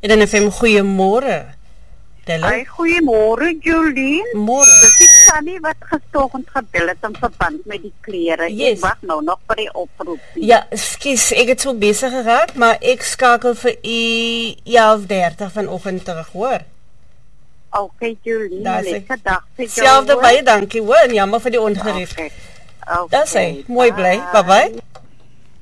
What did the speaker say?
dan FM goeiemôre. Hi, goeiemôre Jolien. Môre. Dis die Sunny wat gisterond gebel het in verband met die klere. Yes. Ek wag nou nog vir die oproep. Ja, skus, ek het so besig geraak, maar ek skakel vir u 11:30 vanoggend terug, hoor. Okay, Jolien, Daar is lekker dag vir jou. Selfde baie dankie, hoor, en jammer vir die ongerief. Okay. Dis hy, mooi bly. Bye bye.